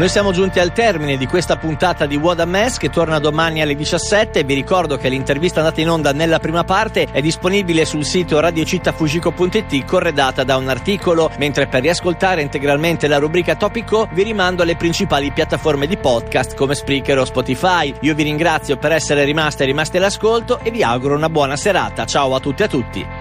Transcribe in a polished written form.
Noi siamo giunti al termine di questa puntata di What a Mess, che torna domani alle 17. Vi ricordo che l'intervista andata in onda nella prima parte è disponibile sul sito radiocittafujiko.it, corredata da un articolo, mentre per riascoltare integralmente la rubrica Topico vi rimando alle principali piattaforme di podcast come Spreaker o Spotify. Io vi ringrazio per essere rimasti all'ascolto e vi auguro una buona serata. Ciao a tutti e a tutti.